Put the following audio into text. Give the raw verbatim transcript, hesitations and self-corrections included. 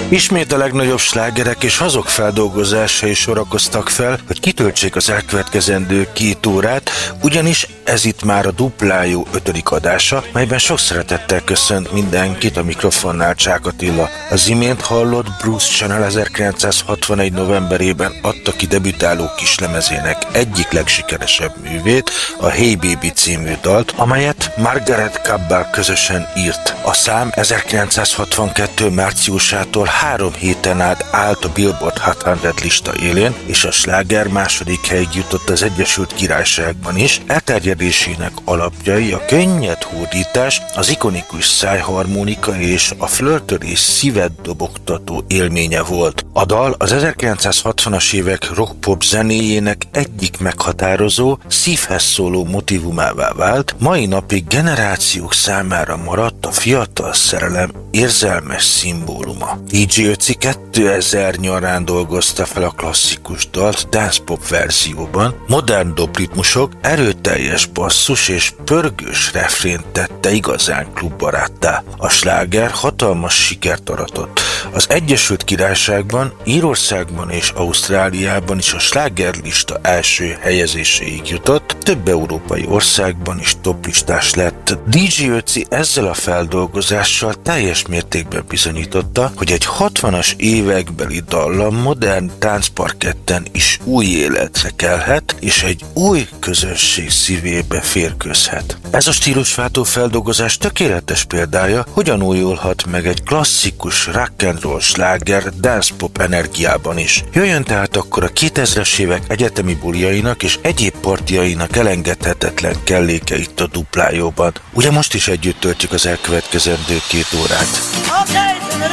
Ismét a legnagyobb slágerek és azok feldolgozásai sorakoztak fel, hogy kitöltsék az elkövetkezendő két órát, ugyanis ez itt már a Duplájó ötödik adása, melyben sok szeretettel köszönt mindenkit a mikrofonnál Csák Attila. Az imént hallott Bruce Channel ezerkilencszázhatvanegy novemberében adta ki debütáló kislemezének egyik legsikeresebb művét, a Hey Baby című dalt, amelyet Margaret Cabbal közösen írt. A szám ezerkilencszázhatvankettő márciusától három héten át állt a Billboard Hot száz lista élén, és a sláger második helyig jutott az Egyesült Királyságban is. Elterjedésének alapjai a könnyed hódítás, az ikonikus szájharmonika és a flörtölés szívet dobogtató élménye volt. A dal az ezerkilencszázhatvanas évek rock-pop zenéjének egyik meghatározó, szívhez szóló motivumává vált, mai napig generációk számára maradt a fiatal szerelem érzelmes szimbóluma. dé dzsé Ötzi kétezer nyarán dolgozta fel a klasszikus dalt dance-pop verzióban, modern dobritmusok, erőteljes basszus és pörgős refrént tette igazán klubbaráttá. A sláger hatalmas sikert aratott. Az Egyesült Királyságban, Írországban és Ausztráliában is a slágerlista első helyezéséig jutott, több európai országban is toplistás lett. dé dzsé Ötzi ezzel a feldolgozással teljes mértékben bizonyította, hogy egy hatvanas évekbeli dallam modern táncparketten is új életre kelhet, és egy új közösség szívébe férkőzhet. Ez a stílusváltó feldolgozás tökéletes példája, hogyan újulhat meg egy klasszikus rock and roll sláger dance-pop energiában is. Jöjjön tehát akkor a kétezres évek egyetemi bulijainak és egyéb partjainak elengedhetetlen kelléke itt a Duplájóban. Ugye most is együtt töltjük az elkövetkezendő két órát.